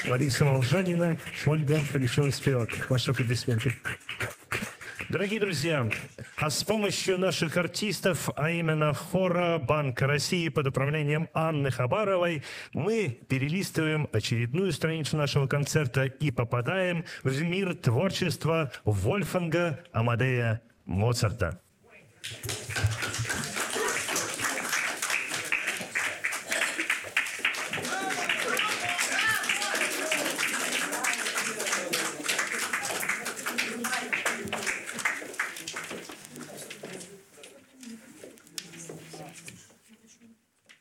Лариса Волжанина, Ольга Полищева вперед. Ваши аплодисменты. Дорогие друзья, а с помощью наших артистов, а именно хора Банка России под управлением Анны Хабаровой, мы перелистываем очередную страницу нашего концерта и попадаем в мир творчества Вольфганга Амадея Моцарта.